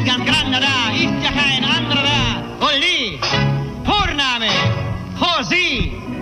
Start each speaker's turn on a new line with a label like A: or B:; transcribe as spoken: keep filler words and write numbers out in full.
A: ganz grande da, ist ja kein anderer da. Olli, Vorname, Josi,